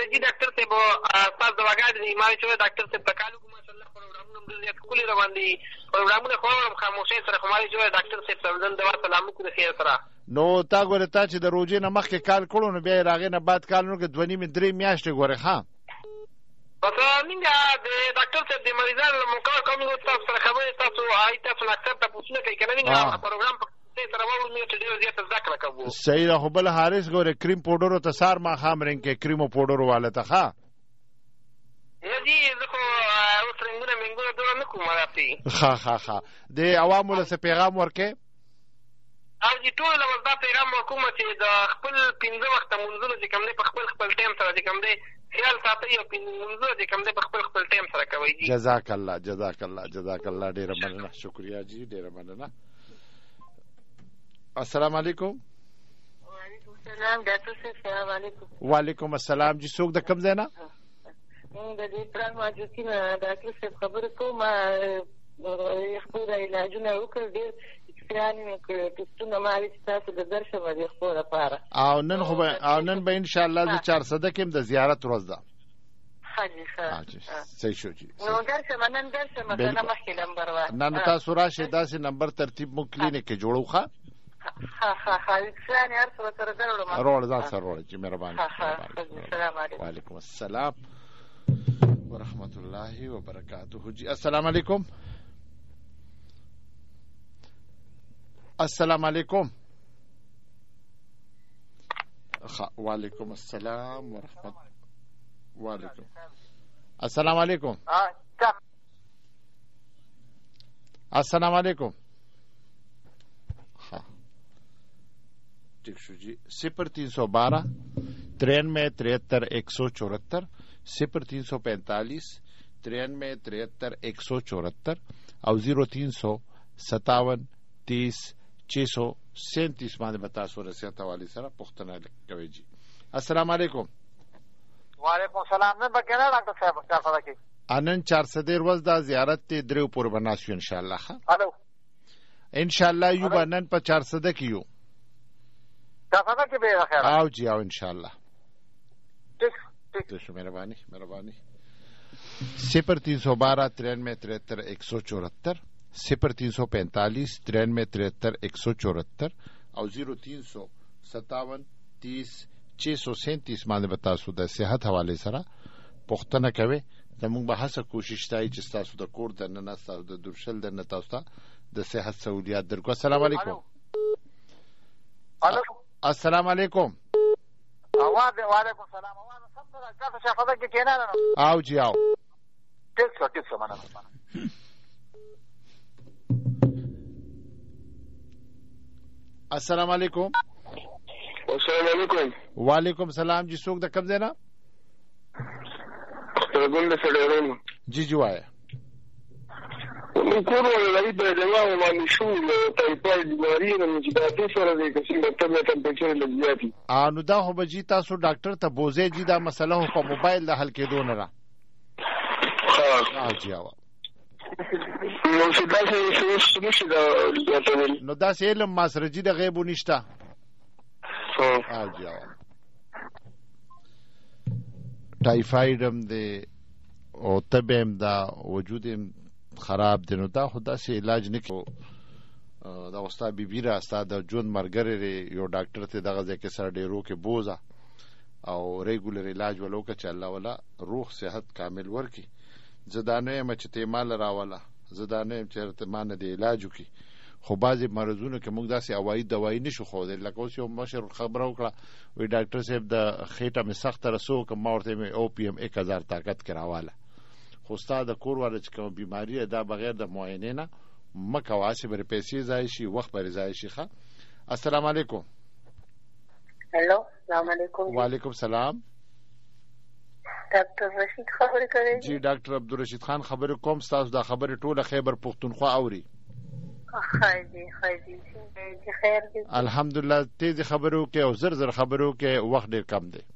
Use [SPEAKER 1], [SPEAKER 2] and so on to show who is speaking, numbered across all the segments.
[SPEAKER 1] جی ډاکټر صاحب ستاسو دواګانې دي ما چې ډاکټر صاحب په کال وکړو ماشاءالله پروګرامونه هم ډېر زیات ښکلي روان دي پروګرامونه خو اورم خاموشۍ سره خو ما چې ډاکټر صاحب ته ځل دوا سلام وکړو د خیر سره
[SPEAKER 2] نو تا ګوره تا چې د روژې نه مخکې کال کړو نو بیا یې د هغې نه بعد کال نو کې 2.5-3 میاشتې ګورې ښه
[SPEAKER 1] بس موږ د ډاکټر صاحب د مریضانو له منکر کوم تاسو سره خبرې تاسو تاسو نه اکثر تپوسونه کوي که نه موږ پروګرام په سره واورو موږ چې ډېره زیاته زده کړه کوو
[SPEAKER 2] صحیح ده خو بل حارث ګورې کریم پوډرو ته سار ماښام رنګ کې کریمو پوډرو والا ته ښه
[SPEAKER 1] نه جي زه خو اوس رنګونه منګونه دونه نه کوم داسې
[SPEAKER 2] ښه د عوامو له څه پیغام ورکې
[SPEAKER 1] او جي ټولو له دا پیغام ورکوم چې د خپل 15 وخته مونځونه چې کوم دی په خپل ټایم سره چې کوم دی خیال ساتئ او مونځونه چې کوم دی په خپل ټایم سره کوئ جي
[SPEAKER 2] جزاک الله ډېره مننه شکریا جي ډېره مننه السلام علیکم
[SPEAKER 3] وعلیکم السلام ډاکټر صاحب السلام علیکم
[SPEAKER 2] وعلیکم السلام جی څوک د کوم ځای نه
[SPEAKER 3] د دې پلان ماجوکي نه ډاکټر صاحب خبرې کوم خپل علاجونه وکړ ډېر اکسرانې مې کړې ټسټونه ما وي چې تاسو د درشم د خپل لپاره
[SPEAKER 2] او نن به انشاءالله زه 400 کې د زیارت ورځ ده صحیح شو جی
[SPEAKER 3] نو نن درشم کنه مخکې نمبر وای
[SPEAKER 2] نن تاسو راشئ داسې نمبر ترتیب مو کلینیک کې جوړو ښه
[SPEAKER 3] اکسرانې هر څه سره دروړم
[SPEAKER 2] ځان سره وروړئ جی مهرباني
[SPEAKER 3] السلام علیکم
[SPEAKER 2] وعلیکم السلام ورحمت الله وبرکاته جی السلام علیکم السلام علیکم وعلیکم السلام ورحمت وعلیکم السلام علیکم السلام علیکم ٹھیک شو جی 0312 93 174 0345 93 174 او 0357 30 637 باندې به تاسو رسیت حوالې سره پوښتنه کوئ جی السلام علیکم
[SPEAKER 1] وعلیکم السلام نن به که نه ډاکټر صاحب 400 کې
[SPEAKER 2] نن 400 ورځ دا زیارت ته درو پورې به ناست یو انشاءالله ښه
[SPEAKER 1] هلو
[SPEAKER 2] انشاءالله یو به نن په 400 کې یو
[SPEAKER 1] 400 کې به خیر
[SPEAKER 2] او جی او انشاءالله
[SPEAKER 1] ٹھیک
[SPEAKER 2] شو مهرباني 0312 93 174 0345 93 174 او 0357 30 637 باندې به تاسو د صحت حوالې سره پوښتنه کوئ زموږ به هڅه کوشش دی چې تاسو د کور دننه تاسو د درشل دننه تاسو ته د صحت سہولیات درکو السلام علیکم السلام علیکم
[SPEAKER 1] وعلیکم السلام
[SPEAKER 2] او جی او
[SPEAKER 1] ٹھیک سو مننه
[SPEAKER 2] السلام علیکم
[SPEAKER 1] السلام علیکم
[SPEAKER 2] وعلیکم السلام جی څوک د کوم ځای نه
[SPEAKER 1] ګل د سړیانو
[SPEAKER 2] جی وایه
[SPEAKER 1] کور ولې د جواب باندې شو ټایفاید بیماری نه چې دا سره د کسي ډاکټر له ټمپریچر لګیاتي
[SPEAKER 2] نو دا خو به جی تاسو ډاکټر ته بوزي جی دا مسله په موبایل د حل کېدو نه را جی او نو دا علم ما سره جی د غیب نشته جی او ټایفاید هم دی او تبه هم دا وجود هم خراب دی نو دا خو داسې علاج نه کوي دا وستا بیبي را ستا د ژوند ملګری یو ډاکټر ته دغه ځای کې سره ډېرو کې بوزه او ریګولر علاج ولو که چې الله والا روح صحت کامل ورکړي زه دا نه یم چې ته مال راوله زه دا نه یم چې ته ما نه د علاج وکړي خو بعضې مرضونو کې موږ داسې هوایي دوایي نه شو ښودلی لکه اوس یو مشر خبره وکړه وایي ډاکټر صاحب د خېټه مې سخته رسو که ما ورته مې او پی ایم 1000 طاقت کې راواله خو ستا د کور والا چې کومه بیماري دا بغیر د معاینې نه مه کوه هسې به پیسې ضایع شي وخت به ضایع شي ښه السلام علیکم
[SPEAKER 3] هلو السلام علیکم
[SPEAKER 2] وعلیکم السلام
[SPEAKER 3] ډاکټر رشید خبرې کوي
[SPEAKER 2] جی ډاکټر عبدالرشید خان خبرې کوم ستاسو دا خبرې ټوله خیبر پښتونخوا اوري
[SPEAKER 3] خیر
[SPEAKER 2] الحمدلله تیزی خبرې وکړئ او زر خبرې وکړئ وخت ډېر کم دی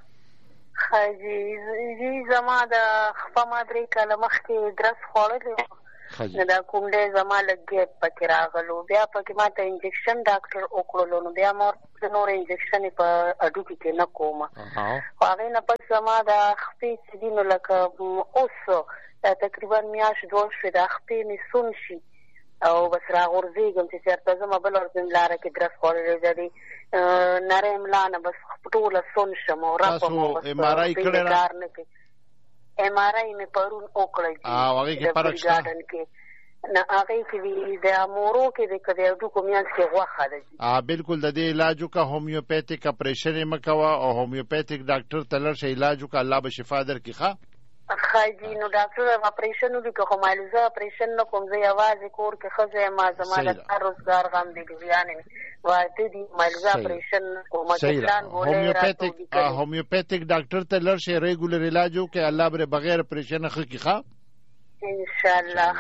[SPEAKER 3] جی زما د خپه ما 3 کاله مخکې درس خوړلی نو دا کوم دی زما لږ ګیپ پکې راغلو بیا پکې ما ته انجکشن ډاکټر وکړلو نو بیا ما زه نور انجکشن یې په هډوکي کې نه کوم. خو هغې نه پس زما د خپې چې دي نو لکه اوس تقریبا میاشت دوه شوې د خپې مې سون شي او بس راغورځېږم چې چېرته ځم بل ورځ مې لاره کې درس خوړلی ده د نری ملا نه بس ټوله سون شم او رپم او بس کار نه کوي. ایم آر آی مې پرون وکړی د ګارډن کې نه هغې کې د مورو کې د هډوکو میانځ کې غوښه ده.
[SPEAKER 2] بلکل د دې علاج وکړه هومیوپیتھک اپریشن یې مه کوه او هومیوپیتھک ډاکټر ته لاړ شه علاج وکړه الله به شفا درکړي. ښه
[SPEAKER 3] جی نو ډاکټر اپریشن وکړي خو مالې زه اپریشن نه کوم زه یوازې کور کې ښځه یم زما د کار روزګار غم دی ډوریانې مې واده دي مالې زه اپریشن کوم
[SPEAKER 2] هومیوپیتھک ډاکټر ته لاړ شه ریګولر علاج وکړي الله به بغیر اپریشن ښه کړي. ښه
[SPEAKER 3] انشاءالله.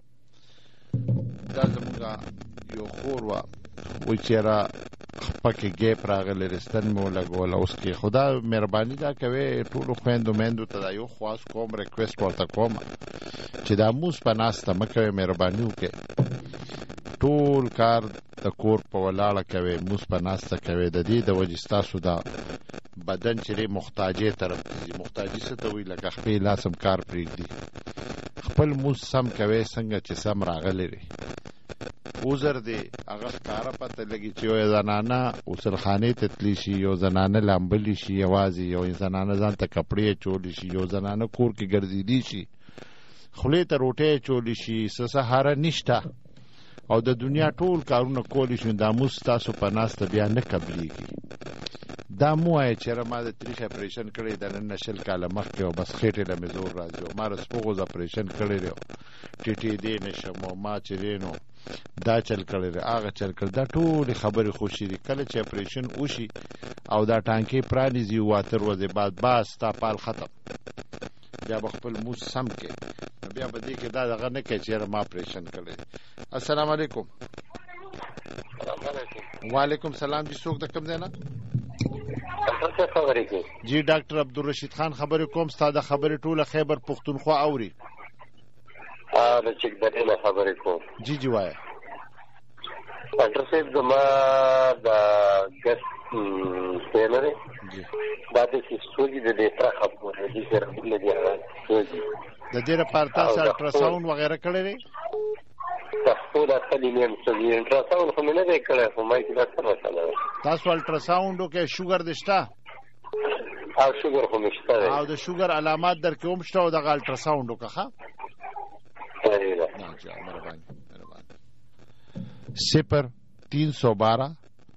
[SPEAKER 2] دا زمونږ یو خور وه وایي چېره پکې ګیپ راغلی رستن مې ولګول اوس کې خدا مهرباني دا کوې ټولو خویندو میندو ته دا یو خواست کوم ریکویسټ ورته کوم چې دا موس په ناسته مه کوې مهرباني وکړې ټول کار د کور په ولاړه کوې موس په ناسته کوې د دې د وجې ستاسو دا بدن چې دی محتاجې طرف ته ځي. محتاجي څه ته وایي لکه خپې لاسم کار پرېږدي. خپل موس سم کوې څنګه چې سم راغلی دی عذر دی هغه ښکاره پته لګي چې یو زنانه غسلخانې ته تللی شي یو زنانه لامبلی شي یوازې یو زنانه ځان ته کپړې اچولی شي یو زنانه کور کې ګرځېدي شي خولې ته روټۍ اچولی شي څه سهاره نشته او د دنیا ټول کارونه کولی شي دا موس ستاسو په ناسته بیا نه قبلیږي. دا مو وایه چېره ما د تریخ اپریشن کړی د نن نه 20 کاله مخکې او بس خېټې له مې زور راځي او ما رسپوغوز اپریشن کړی دی ټیټېدی نه شم او ما چې دی نو دا چل کړی دی هغه چل کړی دا ټولې خبرې خوشي دي. کله چې اپریشن وشي او دا ټانکې پرانیزي او اتر ورځې بعد بس ستا پال ختم بیا به خپل موس سم کې بیا به دې کې دا دغه نه کوي چېره ما اپریشن کړی. السلام علیکم. وعلیکم سلام. جی څوک د کوم ځای نه؟ جی ډاکټر عبدالرشید خان خبرې کوم. ستا د خبرې ټوله خیبر پښتونخوا اوري.
[SPEAKER 4] د چکدرې نه خبرې کوم.
[SPEAKER 2] جی جی وایه.
[SPEAKER 4] ډاکټر صاحب زما د ګس پین دی دا داسې سوځي د دې پرخه پورې دې سره بله دې سوځي
[SPEAKER 2] د دې لپاره تاسو الټراساونډ وغیره کړی دی؟
[SPEAKER 4] ټول اصلي مې هم سوځي الټراساونډ خو مې نه دی کړی خو ما چې دا څه مسله ده.
[SPEAKER 2] تاسو الټراساونډ وکړئ شوګر دې شته؟
[SPEAKER 4] او شوګر خو مې شته دی
[SPEAKER 2] او د شوګر علامات در کې هم شته او دغه الټراساونډ وکړه. ښه 0312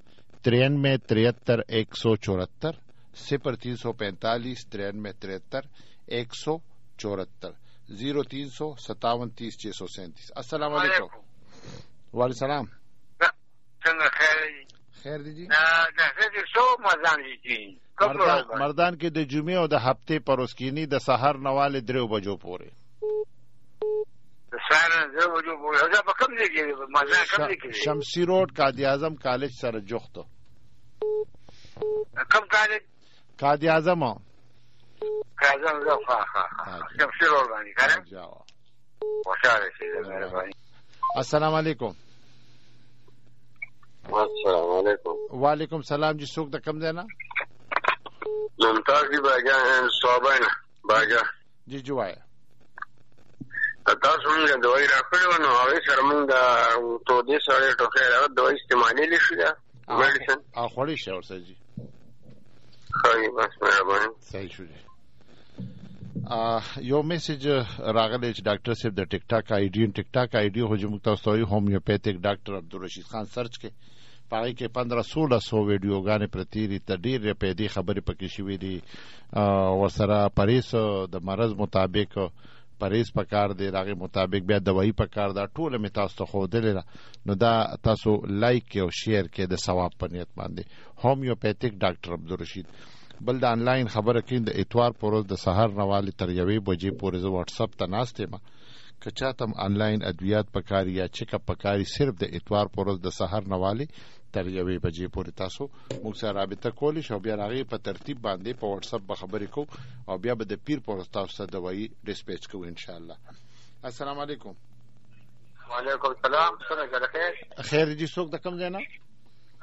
[SPEAKER 2] 93 174 0345 93 174 0357 30 637. السلام علیکم. وعلیکم السلام.
[SPEAKER 1] څنګه
[SPEAKER 2] خیر دی جی؟ مردان کې د جمعې او د هفتې پروسکینی د سحر نواله 3 بجو پورې. شمسی روډ قاضی اعظم کالج سره جوخته.
[SPEAKER 1] کوم کالج؟
[SPEAKER 2] قاضی اعظم.
[SPEAKER 1] قاضی اعظم شمسی روډ باندې کارم. خوشاله شئ.
[SPEAKER 2] السلام علیکم.
[SPEAKER 4] السلام علیکم.
[SPEAKER 2] وعلیکم سلام. جی څوک د کوم ځای نه؟
[SPEAKER 4] ممتاز دی باجا صوبانه باجا.
[SPEAKER 2] جی جی وایه.
[SPEAKER 4] تاسو موږ دوايي راکړو نو هغه سره موږ د تودې سره ټوخه راغله دوايي استعمالي لشي دا میډیسن
[SPEAKER 2] او خوري شي ورسره جی.
[SPEAKER 4] خاصه بس مهرباني.
[SPEAKER 2] صحیح شو جی. یو میسج راغلی چې ډاکټر صاحب د ټیک ټاک آی ډي هو چې موږ تاسو ته هومیوپیتھک ډاکټر عبدالرشید خان سرچ کې پای کې 1500 ویډیوګانې پرتیری ته ډېر پیدې خبرې پکې شوې دي ورسره پریس د مرض مطابق پریز پکار دی راغی مطابق بیا دوايي پکار دا ټول می تاسو ته خو دل نو دا تاسو لایک او شیر کې د ثواب په نیت باندې هومیوپیتھک ډاکټر عبدالرشید بل د انلاین خبره کې د اتوار پروز د سحر نواله تر 1 بجې پورې ز واتس اپ ته ناشته ما کچا تم انلاین ادویات پکاري یا چیک اپ پکاري صرف د اتوار پروز د سحر نواله تر 1 بجې پورې تاسو موږ سره رابطه کولی شو بیا راغی په ترتیب باندې په واتس اپ به خبرې کو او بیا به د پیر پروز تاسو ته دوايي ډیسپیچ کوو ان شاء الله. السلام علیکم.
[SPEAKER 1] وعلیکم السلام. څنګه خیر؟
[SPEAKER 2] خیر جی څوک د کوم ځای نه؟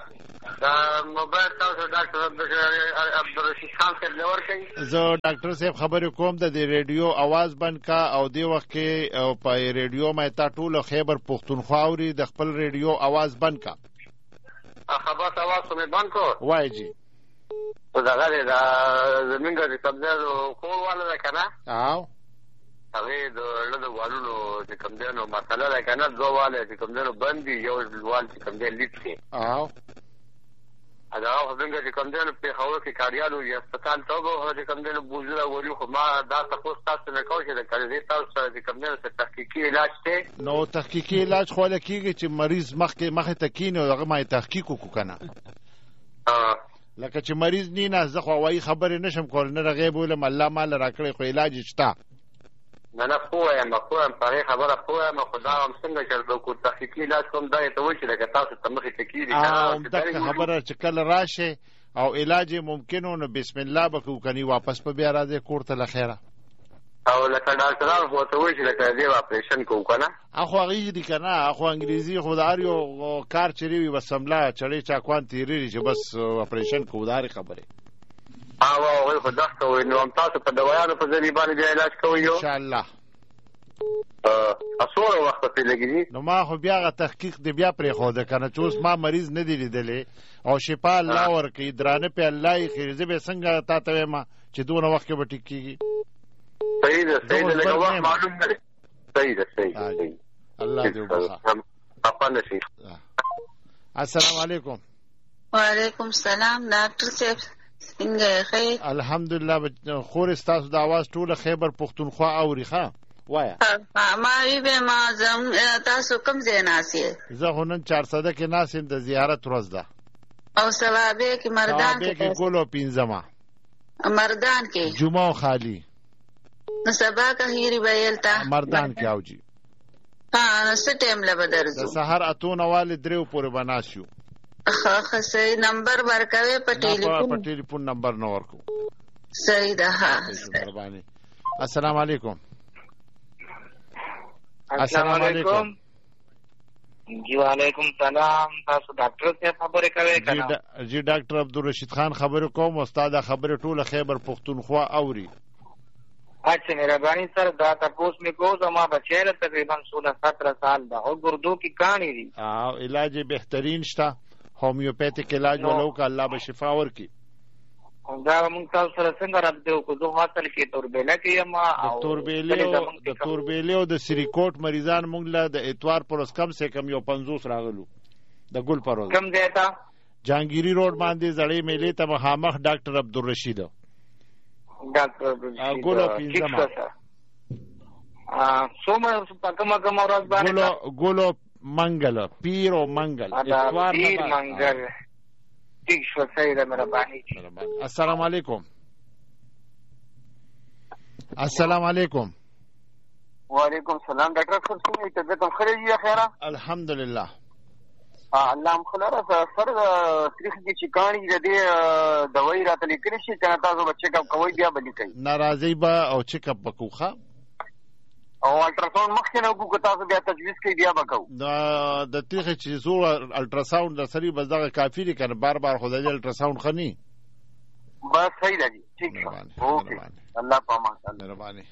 [SPEAKER 4] دا موبایل تاسو ډاکټر عبدالرشید خان صاحب له ورکوي.
[SPEAKER 2] زه ډاکټر صاحب خبرې کوم د دې ریډیو اواز بند کا او دې وخت کې په ریډیو مې تا ټولو خیبر پښتونخوا اوري د خپل ریډیو اواز بند کا.
[SPEAKER 4] خبر اواز مې بند کو
[SPEAKER 2] وای جی
[SPEAKER 4] دغه دا زمونږ د کمزورو کور والا ده که نه
[SPEAKER 2] او
[SPEAKER 4] هغې د زړه د والونو چې کوم دی نو مسله ده که نه دوه واله چې کوم دی نو بند دي یو وال چې کوم دی لیډ شي
[SPEAKER 2] او
[SPEAKER 4] هغه خو زمونږ چې کوم دی نو پېښور کې کاریال وي هسپتال ته وګورو چې کوم دی نو بوجونه ولي خو ما دا تپوس تاسو نه کوم چې د کارېدې تاسو سره چې کوم دی نو تحقیقي علاج دی
[SPEAKER 2] نو تحقیقي علاج خو هله کېږي چې مریض مخې ته کښېني او هغه ما یې تحقیق وکړو که نه لکه چې مریض نی نه زه خو هوایي خبرې نشم کولی نه رغې بولم الله ماله راکړی خو علاج یې شته
[SPEAKER 4] نه پوه یم په هغې خبره پوه یم خو دا هم څنګه چې د تحقیقي علاج کوم دا یې ته وایي چې لکه تاسو ته مخې ته کېږي
[SPEAKER 2] همدغه خبره چې کله راشي او علاج یې ممکن و نو بسم الله به کوو که نه واپس په بیا راځئ کور ته له خیره
[SPEAKER 4] او لکه ډاکټران خو ورته وایي چې لکه دې اپریشن کوو که نه
[SPEAKER 2] خو هغې دي که نه خو انګریزي خو د هر یو کار چې وي بس هملا چړې چاکوان تېرېږي چې بس اپریشن کوو د هرې خبرې
[SPEAKER 4] هغوی خو دغه وایي نو هم تاسو په دوایانو په ذریعې باندې بیا علاج کوئ
[SPEAKER 2] انشاءالله
[SPEAKER 4] څومره وخت پرې لګېږي
[SPEAKER 2] نو ما خو بیا هغه تحقیق دې بیا پرېښوده که نه چې اوس ما مریض نه دی لیدلی او شفا الله ورکوي درانه پې الله یې خېږي زه به یې څنګه تا ته وایم چې دونه وخت کې به ټیک کېږي
[SPEAKER 4] صحیح ده صحیح ده لکه وخت معلوم نه دی صحیح ده صحیح
[SPEAKER 2] الله دې وبخښه
[SPEAKER 4] خفه نه شي.
[SPEAKER 2] السلام علیکم.
[SPEAKER 5] وعلیکم السلام ډاکټر صاحب څنګه یې ښه
[SPEAKER 2] الحمدلله خورې ستاسو د اواز ټوله خیبر پښتونخوا اوري ښه وایه
[SPEAKER 5] ما وی ما تاسو کوم ځای ناست یې
[SPEAKER 2] زه خو نن چارسده کې ناست یم د زیارت ورځ ده
[SPEAKER 5] او سوابې کې مردان
[SPEAKER 2] کې ګلو پنځمه
[SPEAKER 5] مردان کې
[SPEAKER 2] جمعه خالی
[SPEAKER 5] نو سبا که هیري به یلته
[SPEAKER 2] مردان کې او جی
[SPEAKER 5] نو څه ټایم له به درځو
[SPEAKER 2] د سهار 8:09 دریو پورې به ناست یو
[SPEAKER 5] ښه صحیح نمبر ورکوې په
[SPEAKER 2] ټلیفون نمبر نه ورکو
[SPEAKER 5] صحیح ده ها
[SPEAKER 2] مهرباني. السلام علیکم.
[SPEAKER 6] السلام علیکم. جی وعلیکم السلام. تاسو ډاکټر صاحب خبرې کوئ که نه؟
[SPEAKER 2] جی ډاکټر عبدالرشید خان خبرې کوم استاد خبرې ټوله خیبر پښتونخوا اوري.
[SPEAKER 6] اچھا مهرباني سر دا تپوس مې کو زما بچی له تقریبا 16-17 سال ده او ګردو کې کاڼي دي
[SPEAKER 2] او علاج بهترین شته هومیوپیتیک علاج ولو که الله به شفا ورکړي
[SPEAKER 6] دا موږ تاسو سره څنګه رابطه وکړو زه اصل کې توربېله کې یم
[SPEAKER 2] د توربېلې او د سریکوټ مریضان موږ له د اتوار پر ورځ کم سے کم یو 50 راغلو د ګل پر ورځ
[SPEAKER 6] کم ځای ته
[SPEAKER 2] جهانګیري روډ باندې زړې میلې ته مخامخ ډاکټر عبدالرشید ګلو پنځمه ګلو منګل پیر او منګل اتوار
[SPEAKER 6] پیر منګل ٹھیک شو صحیح ده مهرباني.
[SPEAKER 2] السلام علیکم. السلام علیکم.
[SPEAKER 4] وعلیکم السلام. ډاکټر صاحب څنګه یې طبیعت هم ښه دی خیره
[SPEAKER 2] الحمدلله
[SPEAKER 4] الله هم ښه لاره سر تریخ دي چې کاڼي د دې دوایي راته لیکلی شي که نه تاسو به چیک اپ کوئ بیا به لیکئ
[SPEAKER 2] نه راځئ به او چیک اپ به کوو ښه
[SPEAKER 4] او الټراساونډ مخکې نه وکړو که تاسو بیا تجویز کوئ بیا به کوو
[SPEAKER 2] د تیښې چې څو الټراساونډ در سري بس دغه کافي دی که نه بار بار خو د دې الټراساونډ ښه نه
[SPEAKER 4] بس صحیح ده جي ٹھیک شو اوکې الله په امان
[SPEAKER 2] مهرباني.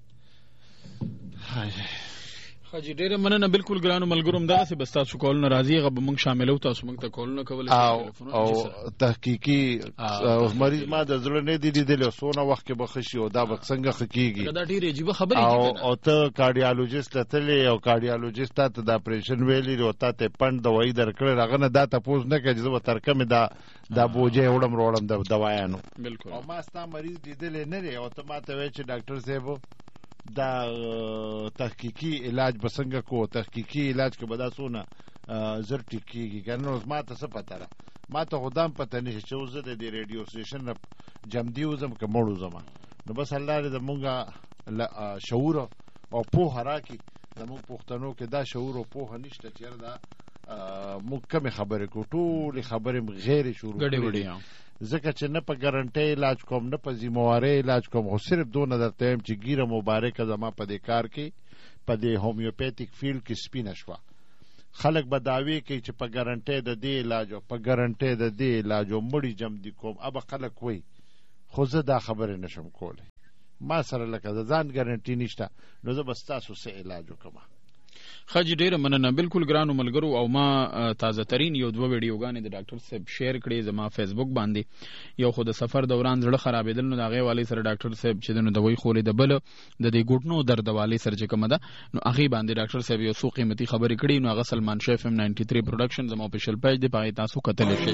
[SPEAKER 7] حاجی ډیره مننه بالکل ګرانو ملګرو همدغسې به ستاسو کولونه راځي هغه به موږ شاملو تاسو موږ ته کولونه کولی
[SPEAKER 2] او تحقیقي مریض ما د زړه نه دی لیدلی څونه وخت کې به ښه شي او دا به څنګه ښه کېږي
[SPEAKER 7] دا ډېرې عجیبه خبرې
[SPEAKER 2] او ته کارډیالوجست ته تللی او کارډیالوجست تا ته د اپریشن ویلي او تا ته پنډ دوایي درکړی هغه نه دا تپوس نه کوي چې زه به تر کومې دا بوجۍ وړم د دوایانو
[SPEAKER 7] بالکل
[SPEAKER 2] او ما ستا مریض لیدلی نه دی او ته ما ته وایې چې ډاکټر صاحب دا تحقیقي علاج به څنګه کوو تحقیقي علاج کې به دا څونه زر ټیک کېږي که نه اوس ما ته څه پته ده ما ته خو دا هم پته نه شي چې اوس زه د دې ریډیو سټیشن نه جمدي وځم که مړ وځم نو بس الله دې زمونږ شعور او پوهه راکړي زمونږ پښتنو کې دا شعور او پوهه نشته چې یاره دا موږ کمې خبرې کوو ټولې خبرې غیر شروع
[SPEAKER 7] ګډې
[SPEAKER 2] ځکه چې نه په ګارنټۍ علاج کوم نه په ذموارۍ علاج کوم خو صرف دونه درته وایم چې ګیره مبارکه زما په دې کار کې په دې هومیوپیتیک فیلډ کې سپینه شوه خلک به دعوی کوي چې په ګارنټۍ د دې علاج او په ګارنټۍ د دې علاج او مړي جمع دي کوم اب خلک وای خو زه دا خبره نشم کولی ما سره لکه د ځان ګارنټي نشته نو زه بس تاسو سه علاج وکم
[SPEAKER 7] خاجي ډیره مننه بالکل ګرانو ملګرو او ما تازه ترین یو دوه ویډیوګانې د ډاکټر صاحب شیر کړې زما فیسبوک باندې یو خو د سفر دوران زړه خرابېدل نو هغه والی سره ډاکټر صاحب چې نو دوی خولې د بل د دې ګټنو درد والی سره چې کومه ده نو هغه باندې ډاکټر صاحب یو څو قیمتي خبرې کړې نو هغه سلمان شیف ام 93 پروډکشن زما افیشل پیج دی پای تاسو کتل شئ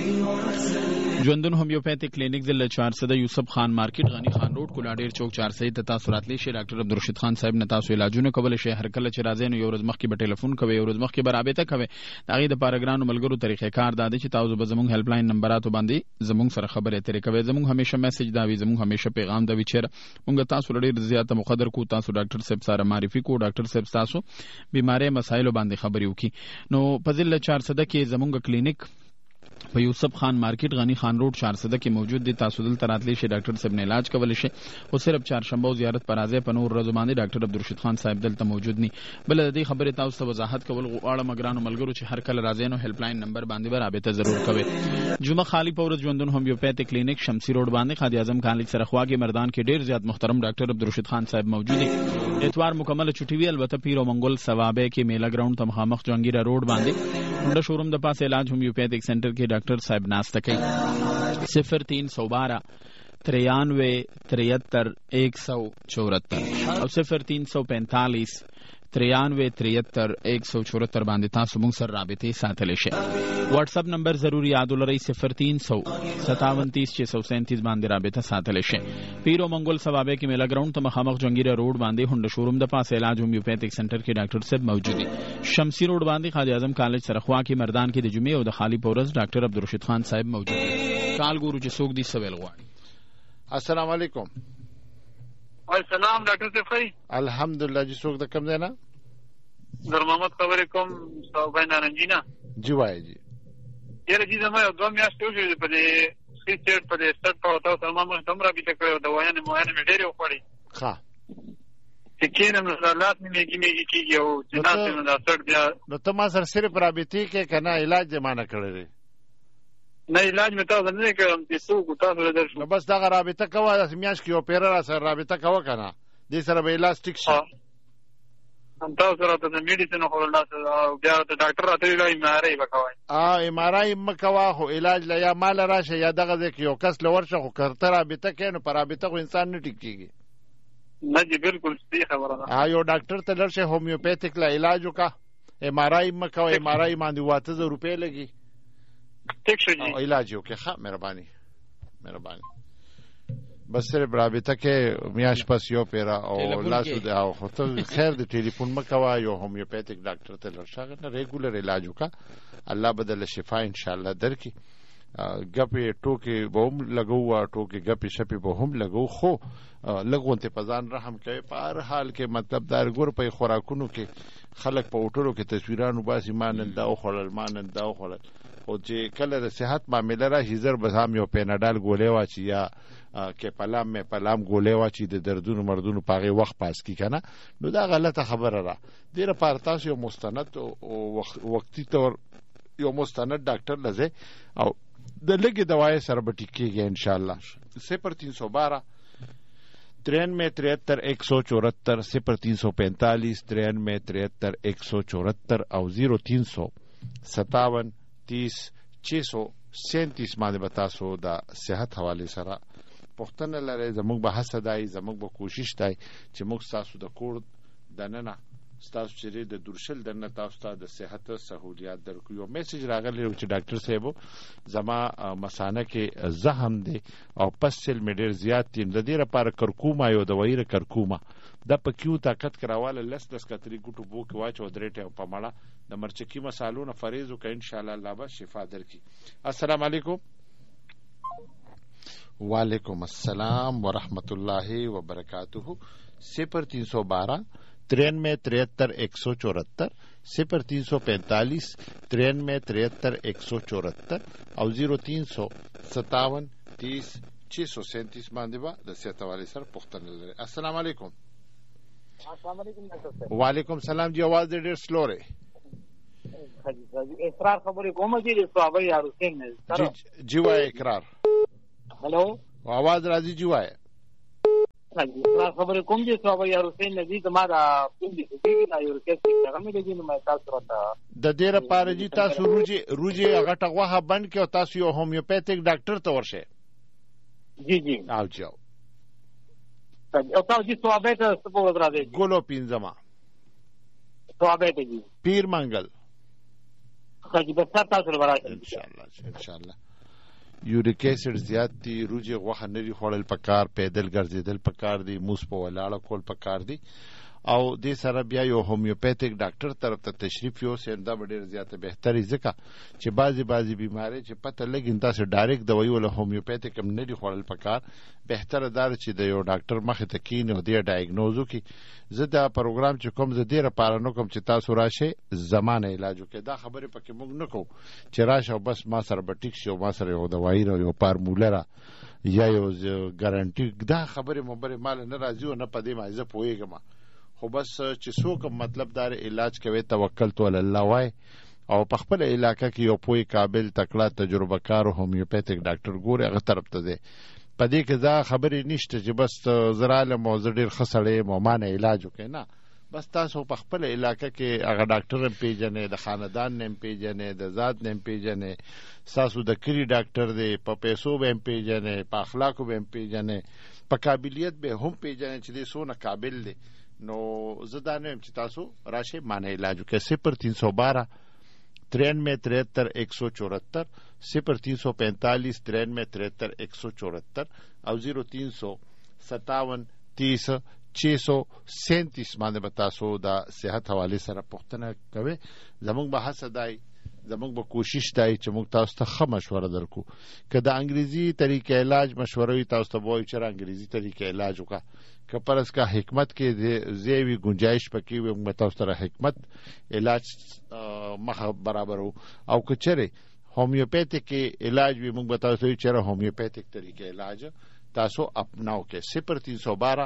[SPEAKER 7] ژوندون هومیوپیتھک کلینک ضلع 400 یوسف خان مارکیټ غنی خان روډ کولاډیر چوک 400 ته تاسو راتلی شئ ډاکټر عبدالرشید خان صاحب نه تاسو علاجونه کول شي هر کله چې راځي نو یو ورځ مخکې به ټلیفون کوي یو ورځ مخکې به رابطه کوي هغه د پاراګرانو ملګرو طریقې کار دادی چې تاسو به زموږ هیلپ لاین نمبراتو باندې زموږ سره خبرې اترې کوي زموږ همیشه میسج دا وي زموږ همیشه پیغام دا وي چې موږ تاسو ډېر زیاته مقدر کو تاسو ډاکټر صاحب سره معرفي کو ډاکټر صاحب تاسو بیماری مسایلو باندې خبرې وکي نو په ضلع 400 کې زموږ کلینیک په یوسف خان مارکیټ غنی خان روډ 400 کې موجود دي تاسو دلته راتلی شئ ډاکټر صاحب نه علاج کول شي او صرف چهارشنبه او زیارت پر راځي په نور ورځو باندې ډاکټر عبدالرشید خان صاحب دلته موجود ني بل د دې خبره تاسو ته وضاحت کول غواړم مګرانو ملګرو چې هر کله راځي نو هیلپ لاین نمبر باندې رابطه ضرور کوئ جمعه خالی پورز ژوندون هومیوپیتھک کلینک شمسی روډ باندې قائد اعظم کالج سره خواږه مردان کې ډیر زیات محترم ډاکټر عبدالرشید خان صاحب موجود دي اتوار مکمل چټي وی البته پیر او منګل ثوابه کې میلا گراوند ته مخامخ جنگیرا روډ باندې د شوروم د پاسه علاج هومیوپیتھک سنټر کې ډاکټر صاحب ناشته کوي 0312 93 73 174 او 0345 93 73 174 باندې تاسو موږ سره رابطه ساتلی شئ واتس اپ نمبر ضروري یاد ولرئ 0300 57 637 باندې رابطه ساتلی شئ پیرو منګول ثوابه کې میلا گراوند ته مخامخ جنگیرا روډ باندې هوند شوروم د پاسه علاج هومیوپیتھک سنټر کې ډاکټر صاحب موجود دي شمسی روډ باندې قائد اعظم کالج سره خوا کې مردان کې د جمعې او د خالی پورز ډاکټر عبدالرشید خان صاحب موجود دي کال ګورو چې څوک دي سوال غواړي
[SPEAKER 2] السلام علیکم
[SPEAKER 6] السلام ډاکټر صاحب خی
[SPEAKER 2] الحمدلله جی څوک د کم دی نه
[SPEAKER 6] در محمد خبرې کوم صاحب نارنجینا
[SPEAKER 2] جی وای جی
[SPEAKER 6] یره جی زما دوه میاشتې وشوې په دې سټ په دې سټ په تاسو ما مخ تمرا بیت کړو د وایانه مې ډېر وخوړی
[SPEAKER 2] ښه
[SPEAKER 6] چې کینم حالات میږي کیږي او چې تاسو نه دا سټ بیا
[SPEAKER 2] نو ته ما سره صرف رابطې کې کنه علاج دې مانه کړی
[SPEAKER 6] نه علاج مې تاسو نه کړم چې څوک تاسو درشو
[SPEAKER 2] نو بس دا رابطه کوه د میاش کې اوپیرا سره رابطه کوه کنه دې سره به علاج ټیک شي
[SPEAKER 6] هم تاسو راته د میډیسن خو الله بیا د ډاکټر راته ویلای ام آر آی وکوي
[SPEAKER 2] ام آر آی مکوا خو علاج لا یا مال راشه یا دغه ځکه یو کس لورشه خو کرته رابطه کینو پر رابطه خو انسان نه ټیک کیږي
[SPEAKER 6] نه جی بالکل صحیح خبره ده
[SPEAKER 2] یو ډاکټر ته لرشه هومیوپیتھک لا علاج وکا ام آر آی مکوا ام آر آی باندې 8000 روپے لګي
[SPEAKER 6] ٹھیک شو جی
[SPEAKER 2] علاج وکي ښه مهرباني بس صرف رابطه کې میاش پس یو پیرا او لاسو د او خطر خیر د ټلیفون مکوا یو هومیوپیتھک ډاکټر ته لرشه نه ریګولر علاج وکا الله بدل شفا ان شاء الله درکې غپې ټوکې به هم لګو ټوکې غپې شپې به هم لګو خو لګونته پزان رحم کوي په هر حال کې مطلب دار ګور په خوراکونو کې خلک په اوټرو کې تصویرانو باسي مانند او خلل او چې کله د صحت معاملې راشي زر به هم یو پیناډال ګولې واچي یا کې پلام ګولې واچي د دردونو مردونو پاغه وخت پاس کی کنه نو دا غلطه خبره را ډیره پارتاس یو مستند او وختي تور یو مستند ډاکټر لزه او د لګي دوايي سره به ټیکيږي ان شاء الله 0312 93 174 0345 93 174 او 0357 30 637 باندې بتاسو د صحت حواله سره پښتنه لري زموږ به حسدای زموږ به کوشش دای چې موږ تاسو د کور دننه تاسو چې د درشل دنه تاسو ته د صحت سہولیات درکو یو میسج راغلی چې ډاکټر صاحب زما مسانه کې زخم دی او پسل مې ډیر زیات تیم د دې لپاره کرکوما یو دوايي کرکوما د پکیو طاقت کراواله لس کتري ګټو بو کې واچو درېټه په مړه د مرچکی مسالو نه فریضو کې ان شاء الله الله به شفا درکړي السلام علیکم وعلیکم السلام ورحمۃ اللہ وبرکاتہ 0312 93 73 174 0345 93 174 او 0357 30 637 باندې با د صحت حواله سره پوښتنه لري السلام علیکم
[SPEAKER 6] السلام علیکم ډاکټر صاحب
[SPEAKER 2] وعلیکم السلام جی आवाज ډېر سلو رہی
[SPEAKER 6] اسرار خبرې کومه چې د صحابه یا حسین نه
[SPEAKER 2] جی وای اقرار.
[SPEAKER 6] هلو
[SPEAKER 2] आवाज راځي جی وای.
[SPEAKER 6] اسرار خبرې کوم چې صحابه یا حسین نه دي زما دا پوندې دي نه یو کیس څنګه مې دي نو مې تاسو راته
[SPEAKER 2] د دې لپاره چې تاسو روجي هغه ټغوه بند کې او تاسو یو هومیوپیتیک ډاکټر ته ورشه.
[SPEAKER 6] جی
[SPEAKER 2] او جاو
[SPEAKER 6] او تاسو چې صحابه ته څه په وځرا دي
[SPEAKER 2] ګولو پینځما
[SPEAKER 6] صحابه ته دي
[SPEAKER 2] پیر منګل
[SPEAKER 6] خاجي بس تاسو لپاره
[SPEAKER 2] ان شاء الله یوریک ایسډ زیات دي روجي غوښه نری خوړل پکار پیدل ګرځیدل پکار دي موس په ولاړه کول پکار دي او دې سره بیا یو هومیوپیتیک ډاکټر طرف ته تشریف یو سیندا ډېر زیاته بهتري ځکه چې بعضی بیماری چې پته لګین تاسو ډایرکټ دوايي ولا هومیوپیتیک هم نری خوړل پکار بهتره دار چې د یو ډاکټر مخه ته کین او دې ډایګنوزو کی زه دا پروګرام چې کوم زه ډېر لپاره نو کوم چې تاسو راشه زمانه علاجو کې دا خبره پکې موږ نه کوو چې راشه بس ما سره بټیک شو ما سره یو دوايي او یو فارموله یا یو ګارانټي دا خبره مبره مال نه راځي او نه پدې ما زه پوهیږم خو بس چې څوک مطلب دار علاج کوي توکل تو الله وای او په خپل علاقې کې یو پوي قابل تکړه تجربه کار هومیوپیتیک ډاکټر ګوري هغه طرف ته دی پدې کې دا خبرې نشته چې بس زراله موزه ډیر خسړې مومانه علاج وکړي نه بس تاسو په خپل علاقې کې هغه ډاکټر پیژنې د خاندان نیم پیژنې د ذات نیم پیژنې تاسو د کلی ډاکټر دی په پیسو به پیژنې په اخلاقو به پیژنې په قابلیت به هم پیژنې چې دې سونه قابل دی نو زدانم چې تاسو راشه معنی علاج وکړئ 0312 93 174 0345 93 174 او 0357 30 637 باندې به تاسو د صحت حواله سره پوښتنه کوئ زموږ به حسدای زموږ به کوشش دی چې موږ تاسو ته ښه مشوره درکو که د انګریزي طریقې علاج مشوره وي تاسو ته وایو چې انګریزي طریقې علاج وکړه که پرس کا حکمت کې زیوی گنجائش پکې وي موږ تاسو ته حکمت علاج مخه برابر او که چیرې هومیوپیتیک علاج وي موږ تاسو ته چیرې هومیوپیتیک طریقې علاج تاسو اپناو کې 0312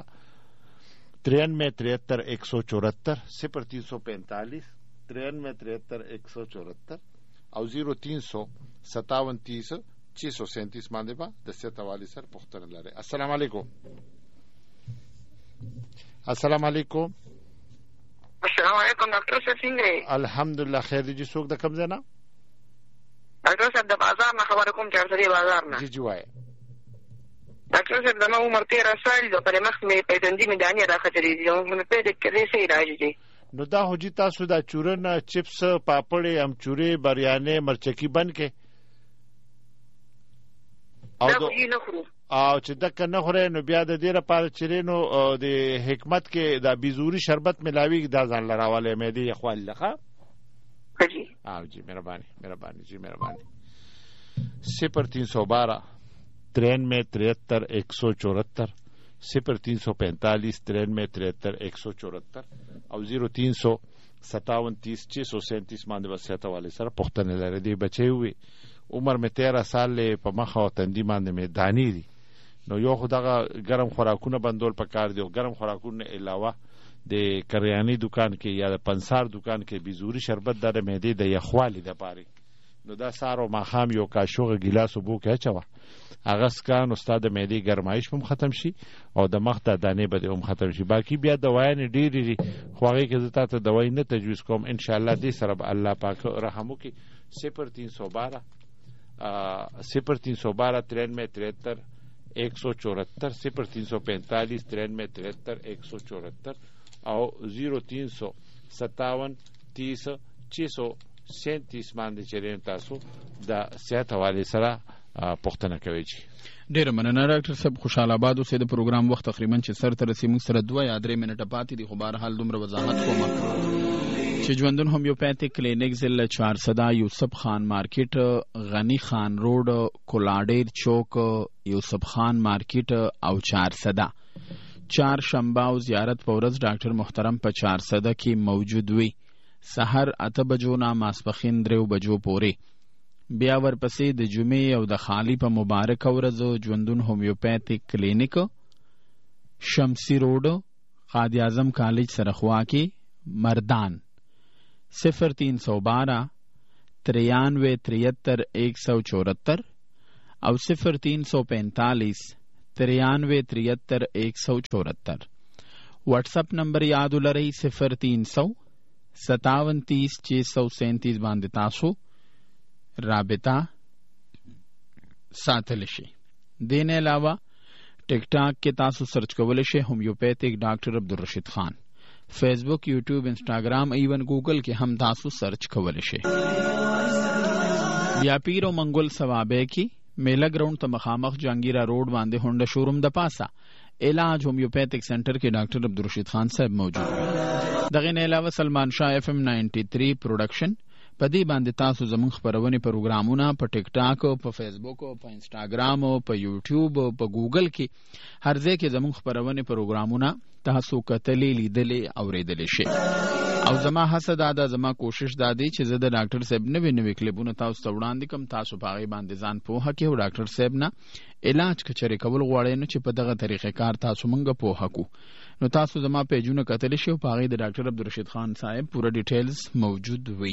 [SPEAKER 2] 93 174 0345 93 174 او 0357 30 637 باندې با د صحت حواله سره پوښتنه لري. السلام علیکم. السلام علیکم.
[SPEAKER 1] السلام علیکم ډاکټر صاحب څنګه؟
[SPEAKER 2] الحمدلله خیر دي. څوک د کوم ځای نه؟
[SPEAKER 1] ډاکټر صاحب د بازار نه خبره کوم چې ارسلي بازار نه.
[SPEAKER 2] جی وای.
[SPEAKER 1] ډاکټر صاحب زما عمر 13 سال دی په مخ مې پیدندې مې دانې راخچرې دي او مې په دې کې څه علاج دی؟
[SPEAKER 2] نو دا هوجي تاسو دا چورن چپس پاپړې امچوري بریانې مرچکی بن کې او چې دک نه خوري نو بیا د دې لپاره چرینو د حکمت کې دا بيزوري شربت ملاوي دا ځان لراواله مې دی خپل لخه
[SPEAKER 1] جی
[SPEAKER 2] او جی مهرباني جی مهرباني 0312 93 174 0345 93 174 او 0357 30 637 باندې وسیته والے سره پښتنه لري دی بچي وي عمر مې 13 سال په مخه او تندې باندې مې دانی دي نو یو خدغه ګرم خوراکونه بندول پکار دی او ګرم خوراکونه علاوه د کریانی دکان کې یا د پنسار دکان کې بيزوري شربت د معدې د یخوالي د پاره نو دا سارو ماخام یو کاشوغه ګلاس وبو کې اچوا هغه سکان استاد معدې ګرمایش هم ختم شي او د مخ د دانې بده هم ختم شي باقی بیا دوايان ډېری خوغه کې زتا ته دوايي نه تجویز کوم ان شاء الله دې سره الله پاک رحم وکي 0312 0312 93 174 0345 93 174 او 0357 30 637 باندې چیرې تاسو د صحت حواله سره پوښتنه کوي.
[SPEAKER 7] ډیره مننه ډاکټر صاحب. خوشحال آباد اوسې د پروګرام وخت تقریبا چې سر تر سیمو سره 2 یا 3 منټه پاتې دي خو بهر حال دومره وضاحت کوم چې ژوندون هومیوپیتیک کلینیک ضلع 400 یوسف خان مارکیټ غنی خان روډ کولاډیر چوک یوسف خان مارکیټ او 400 چهارشنبه او زیارت په ورځ ډاکټر محترم په 400 کې موجود وي سحر 8 بجو نه ماسپخین 3 بجو پورې بیا ورپسې د جمعې او د خالی په مبارک ورځ ژوندون هومیوپیتیک کلینیک شمسی روډ قائد اعظم کالج سره خوا کې مردان 0312 93 73 174 او 0345 93 73 174. واٹس اپ نمبر یاد ولرئ 0300 57 30 637 باندې تاسو رابطه ساتل شي. دین علاوه ټیک ټاک کې تاسو سرچ کولی شئ هومیوپیتھک ډاکټر عبدالرشید خان. فیسبوک، یوټیوب، انسټاګرام، ایون گوگل کې هم تاسو سرچ کولی شئ. بیا پیر او منګل ثوابه کې میله ګراوند ته مخامخ جهانگیرا روډ باندې هونډا شوروم د پاسه علاج هومیوپیتھک سینټر کې ډاکټر عبدالرشید خان صاحب موجود وي. دغه نه علاوه سلمان شاه FM 93 پروډکشن په دې باندې تاسو زموږ خبرونه پروګرامونه په ټیک ټاک او په فیسبوک او په انسټاګرام او په یوټیوب او په ګوګل کې هر ځای کې زموږ خبرونه پروګرامونه تاسو کتلې لیدلې اوریدلې شي. او زما حسد ادا زما کوشش دادی چې زه د ډاکټر صاحب نوې کلیپونه تاسو ته وړاندې کوم، تاسو په هغه باندې ځان پوهه کې او ډاکټر صاحب نه علاج کچري کول غواړئ نو چې په دغه طریقې کار تاسو مونږ پوهه کو نو تاسو زما پیجونه کتلی شئ او په هغې د ډاکټر عبدالرشید خان صاحب پوره ډیټیلز موجود وي.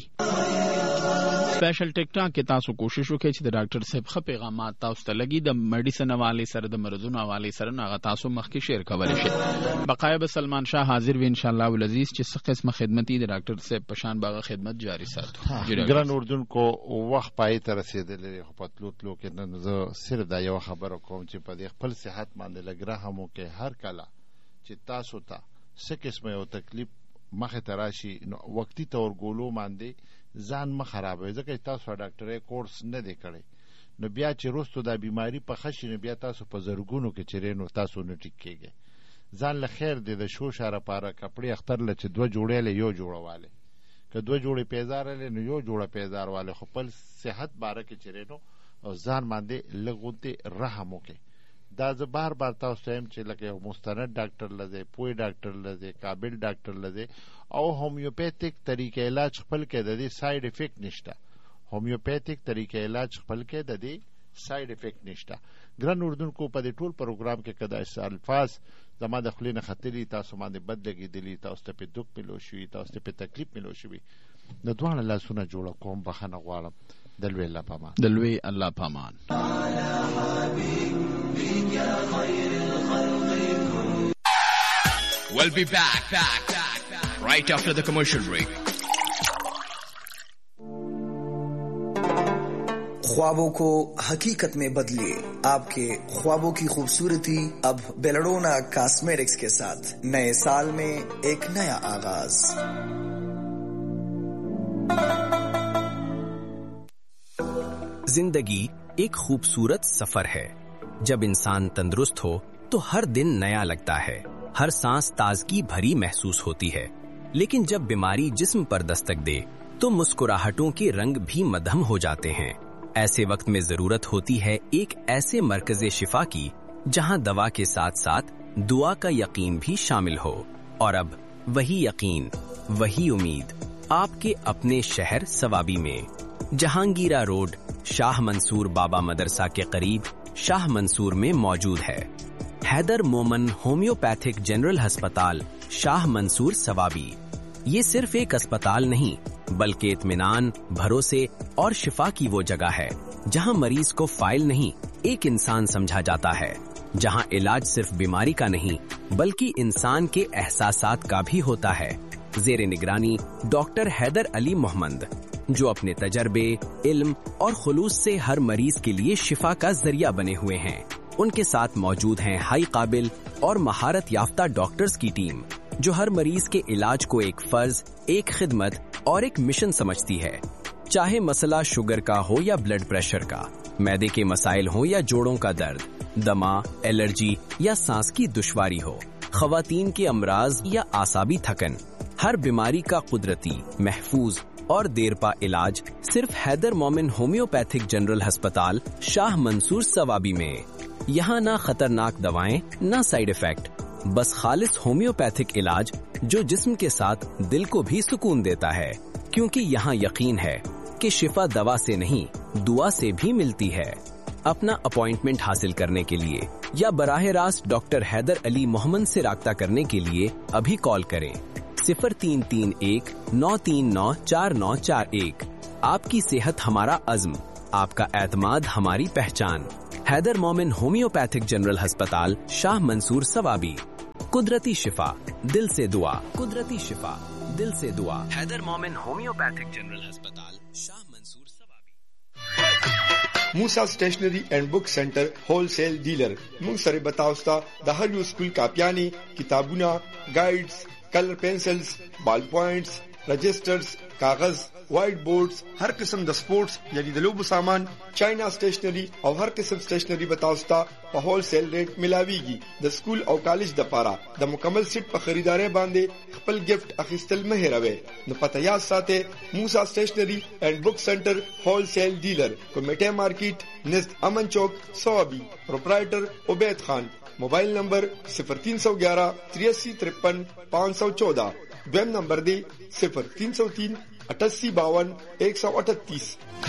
[SPEAKER 7] سپیشل ټیک ټاک کې تاسو کوشش وکړئ چې د ډاکټر صاحب ښه پیغامات تاسو ته لګي د میډیسن حوالې سره د مرضونو حوالې سره نو هغه تاسو مخکې شیر کولی شئ. بقایه به سلمان شاه حاضر وي انشاءالله العزیز چې څه قسمه خدمت د ډاکټر صاحب په شان به هغه خدمت جاري ساتو.
[SPEAKER 2] ګران اردوونکو وخت پای ته رسېدلی خو په تلو کې نن زه صرف دا یوه خبره کوم چې په دې خپل صحت باندې لږ رحم وکړئ. هر کله چې تاسو ته څه قسمه یو تکلیف مخې ته راشي نو وقتي تورګولو باندې ځان مه خرابوئ، ځکه چې تاسو ډاکټرۍ کورس نه دی کړی نو بیا چې وروستو دا بیماري پخه شي نو بیا تاسو په زرګونو کې چیرې نو تاسو نه ټیک کېږئ. ځان له خیر دی د شو شاره پاره کپړې اختر له چې دوه جوړې له یو جوړه والی که دوه جوړې پیزار له نو یو جوړه پیزار والی خو خپل صحت باره کې چیرې نو ځان باندې لږ غوندې رحم وکړئ. دا زه بار تاسو ته یم چې لکه یو مستند ډاکټر لځئ، پوه ډاکټر لځئ، قابل ډاکټر لځئ او هومیوپیتھک طریقې علاج خپل کې د دې سایډ افیکټ نشته. هومیوپیتھک طریقې علاج خپل کې د دې سایډ افیکټ نشته. ګران اردوونکو په دې ټول پروګرام کې که داسې الفاظ زما د خولې نه ختلي تاسو باندې بد لګېدلي، تاسو ته پې دک میلو شوي، تاسو ته پې تکلیف میلو شوي، د دواړه لاسونه جوړه کوم، بخښنه غواړم. د لوی الله پامان.
[SPEAKER 7] د لوی الله پامان.
[SPEAKER 8] We'll be back right after the commercial break.
[SPEAKER 9] ख्वाबों को हकीकत में बदलिए। आपके ख्वाबों की खूबसूरती अब बेलडोना कॉस्मेटिक्स के साथ नए साल में एक नया आगाज।
[SPEAKER 10] जिंदगी एक खूबसूरत सफर है। जब इंसान तंदुरुस्त हो तो हर दिन नया लगता है, हर सांस ताजगी भरी महसूस होती है। लेकिन जब बीमारी जिस्म पर दस्तक दे तो मुस्कुराहटों के रंग भी मध्यम हो जाते हैं। ऐसे वक्त में जरूरत होती है एक ऐसे मरकज़े शिफा की जहां दवा के साथ साथ दुआ का यकीन भी शामिल हो। और अब वही यकीन, वही उम्मीद आपके अपने शहर सवाबी में जहांगीरा रोड शाह मंसूर बाबा मदरसा के करीब शाह मंसूर में मौजूद है। हैदर मोमन होम्योपैथिक जनरल अस्पताल शाह मंसूर सवाबी। ये सिर्फ एक अस्पताल नहीं बल्कि इत्मीनान, भरोसे और शिफा की वो जगह है जहां मरीज को फाइल नहीं एक इंसान समझा जाता है, जहां इलाज सिर्फ बीमारी का नहीं बल्कि इंसान के एहसासात का भी होता है। जेरे निगरानी डॉक्टर हैदर अली मोहम्मद जो अपने तजर्बे, इल्म और खुलूस से हर मरीज के लिए शिफा का जरिया बने हुए हैं। उनके साथ मौजूद हैं हाई काबिल और महारत याफ्ता डॉक्टर्स की टीम जो हर मरीज के इलाज को एक फर्ज, एक खिदमत और एक मिशन समझती है। चाहे मसला शुगर का हो या ब्लड प्रेशर का, मैदे के मसाइल हो या जोड़ों का दर्द, दमा, एलर्जी या सांस की दुश्वारी हो, खवातीन के अमराज या आसाबी थकन, हर बीमारी का कुदरती, महफूज और देरपा इलाज सिर्फ हैदर मोमिन होम्योपैथिक जनरल अस्पताल शाह मंसूर सवाबी में। यहाँ ना खतरनाक दवाएं, ना साइड इफेक्ट, बस खालिस होम्योपैथिक इलाज जो जिस्म के साथ दिल को भी सुकून देता है। क्योंकि यहाँ यकीन है कि शिफा दवा से नहीं दुआ से भी मिलती है। अपना अपॉइंटमेंट हासिल करने के लिए या बराह रास्त डॉक्टर हैदर अली मोहम्मद से राब्ता करने के लिए अभी कॉल करें 0331-939-4941। आपकी सेहत हमारा अज़्म, आपका एतमाद हमारी पहचान। हैदर मोमिन होम्योपैथिक जनरल अस्पताल, शाह मंसूर सवाबी। कुदरती शिफा दिल से दुआ, कुदरती शिफा दिल से दुआ। हैदर मोमिन होम्योपैथिक जनरल अस्पताल, शाह मंसूर सवाबी।
[SPEAKER 11] मूसा stationery and book centre wholesale dealer मूंग सरे बतावस्ता द हर यू स्कूल कापियानी, किताबुना, guides, colour pencils, ball points, registers, कागज, व्हाइट बोर्ड्स, हर किस्म द स्पोर्ट्स यानी द लोबो सामान, चाइना स्टेशनरी और हर किस्म स्टेशनरी बतावस्ता पर होलसेल रेट मिलावीगी। द स्कूल और कॉलेज द पारा द मुकम्मल सेट पर खरीदारे बांधे खपल गिफ्ट अखिस्तल महरवे न पता याद साथे मूसा stationery and book centre wholesale dealer कोमेटे मार्केट निस्ट अमन चौक सवाबी। प्रोप्राइटर Ubaid Khan. Mobile number 0311 83 53 514। Web number दे 0303 88 52 138।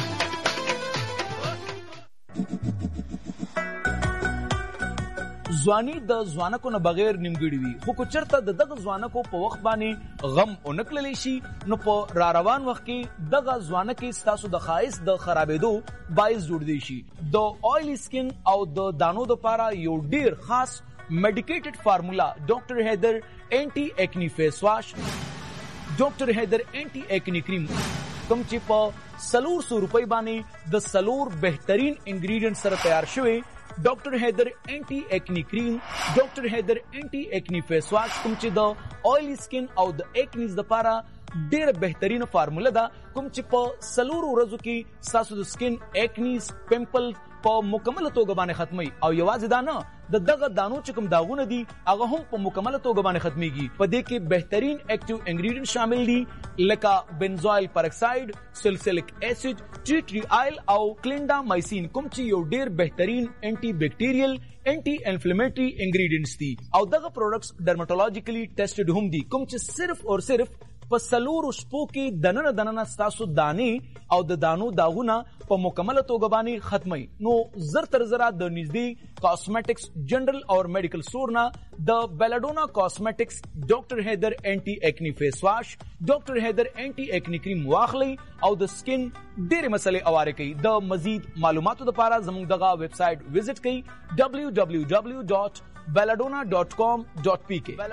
[SPEAKER 12] ځواني د ځوانکو نه بغیر نیمګړي وي، خو که چېرته د دغه ځوانکو په وخت باندې غم ونکړلی شي نو په را روان وخت کې دغه ځوانکې ستاسو د ښایست د خرابېدو باعث جوړدی شي. د آیلی سکن او د دانو دپاره یو ډیر خاص میډیکیټډ فارمولا ډاکټر حیدر اینټي ایکنی فیس واش، ډاکټر حیدر اینټي ایکنی کریم کوم چې په 400 روپۍ باندې د 4 بهترین انګریډینټ سره تیار شوی ډاکټر حیدر اینټي ایکنی کریم، ډاکټر حیدر اینټي ایکنی فیس واش کوم چې د آیلی سکن او د ایکنیز لپاره ډیر بهترین فارمولا ده، کوم چې په 4 ورځو کې ستاسو د سکن ایکنیز پمپل په مکمل توګه باندې ختمي او یوازې دا نه د دغه دانو چې کوم داغونه دي هغه هم په مکمل توګه باندې ختميږي. په دې کې بهترین ایکټیو انګریډینټ شامل دي لکه بنزوایل پرکساید، سلسیلک اسید، ټی ټری آیل او کلینډامایسین کوم چې یو ډیر بهترین انټي بیکټیریل انټي انفلیمیټری انګریډینټس دي او دغه پروډکټس ډرماټولوژیکلی ټیسټډ هم دي کوم چې صرف او صرف په 4 شپو کې دننه ستاسو دانې او د دانو داغونه په مکمل توګه باندې ختمي. نو زر تر زره د نږدې کاسمیټکس جنرال او میډیکل سٹور نه د بیلاډونا کاسمیټکس ډاکټر حیدر اینټي ایکنی فیس واش، ډاکټر حیدر اینټي ایکنی کریم واخلي او د سکن ډېرې مسلې اواره کوي. د مزید معلوماتو لپاره زموږ دغه ویب سایټ وزټ کړئ www.belladonna.com.pk.